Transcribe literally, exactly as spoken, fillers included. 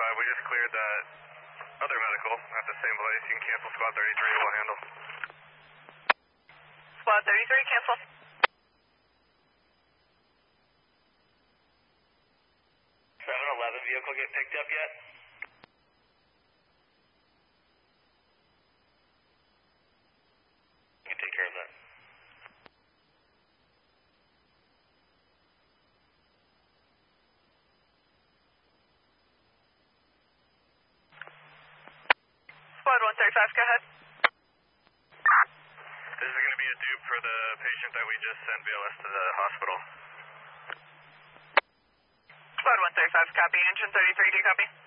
thirty-five, we just cleared that other medical at the same place. You can cancel squad thirty-three, we'll handle. Squad thirty-three, cancel. seven eleven vehicle get picked up yet? You can take care of that. Squad one thirty-five, go ahead. This is going to be a dupe for the patient that we just sent B L S to the hospital. Squad one thirty-five, copy. Engine thirty-three, do you copy?